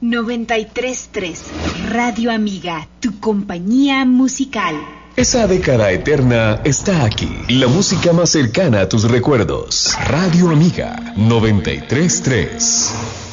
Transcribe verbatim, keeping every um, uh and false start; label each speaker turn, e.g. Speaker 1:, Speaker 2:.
Speaker 1: noventa y tres punto tres Radio Amiga, tu compañía musical.
Speaker 2: Esa década eterna está aquí. La música más cercana a tus recuerdos. Radio Amiga noventa y tres punto tres.